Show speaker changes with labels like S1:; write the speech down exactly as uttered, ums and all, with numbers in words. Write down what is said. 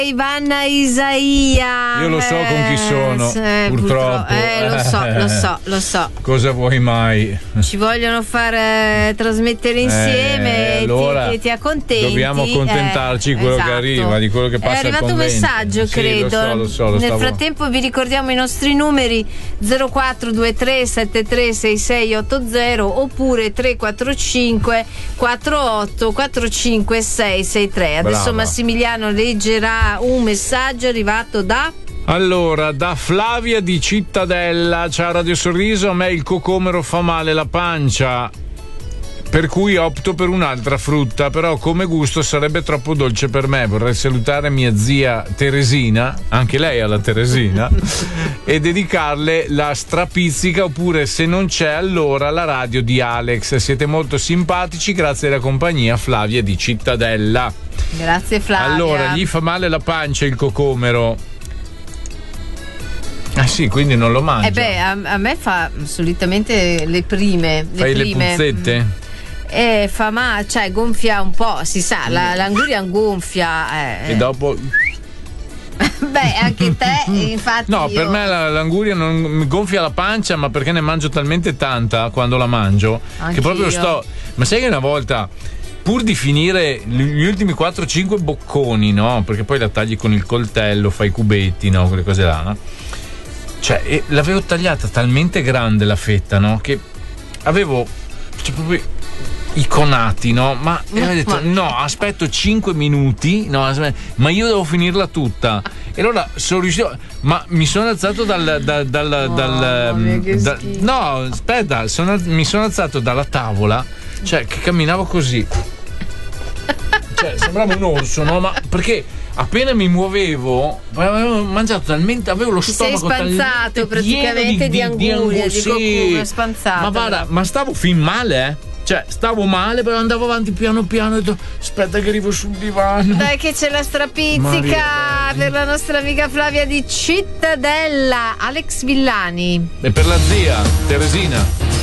S1: Vanna Isaia.
S2: Io lo so con chi sono,
S1: eh,
S2: purtroppo.
S1: Eh, lo so, lo so, lo so.
S2: Cosa vuoi mai?
S1: Ci vogliono far eh, trasmettere insieme,
S2: eh, allora
S1: ti, ti, ti accontenti.
S2: Dobbiamo accontentarci di eh, quello esatto. che arriva, di quello che passa.
S1: È arrivato un messaggio,
S2: sì,
S1: credo.
S2: Lo so, lo so, lo
S1: Nel
S2: stavo...
S1: frattempo vi ricordiamo i nostri numeri zero quattro due tre sette tre sei sei otto zero oppure tre quattro cinque quattro otto quattro cinque sei sei tre. Adesso
S2: Brava.
S1: Massimiliano leggerà un messaggio arrivato da
S2: Allora, da Flavia di Cittadella. Ciao Radio Sorriso, a me il cocomero fa male la pancia, per cui opto per un'altra frutta, però come gusto sarebbe troppo dolce per me. Vorrei salutare mia zia Teresina, anche lei ha la Teresina, e dedicarle la strapizzica, oppure se non c'è allora la radio di Alex. Siete molto simpatici, grazie della compagnia. Flavia di Cittadella.
S1: Grazie Flavia.
S2: Allora, gli fa male la pancia il cocomero. Ah sì, quindi non lo mangia.
S1: Eh beh, a, a me fa solitamente le prime. Le
S2: Fai
S1: prime.
S2: le puzzette?
S1: Eh, fa male, cioè gonfia un po', si sa, la, l'anguria gonfia. Eh.
S2: E dopo...
S1: Beh, anche te, infatti.
S2: No,
S1: io...
S2: per me la, l'anguria non mi gonfia la pancia, ma perché ne mangio talmente tanta quando la mangio. Anch'io. Che proprio sto... Ma sai che una volta, pur di finire gli ultimi quattro cinque bocconi, no? Perché poi la tagli con il coltello, fai i cubetti, no? Quelle cose là, no? Cioè, e l'avevo tagliata talmente grande la fetta, no? Che avevo, cioè, proprio i conati, no? Ma e ho detto, no, aspetto cinque minuti, no, aspetta, ma io devo finirla tutta. E allora sono riuscito, ma mi sono alzato dal, dal, dal,
S1: oh,
S2: dal
S1: mia,
S2: da, no, aspetta, sono, mi sono alzato dalla tavola, cioè che camminavo così, cioè sembrava un orso, no? Ma perché appena mi muovevo avevo mangiato talmente, avevo lo
S1: Ti
S2: stomaco
S1: sei spanzato praticamente di, di anguria, di, angu- di cocco spanzato.
S2: Ma guarda, ma stavo fin male, eh. Cioè, stavo male, però andavo avanti piano piano e ho detto, aspetta che arrivo sul divano.
S1: Dai che c'è la strapizzica per la nostra amica Flavia di Cittadella. Alex Villani.
S2: E per la zia Teresina.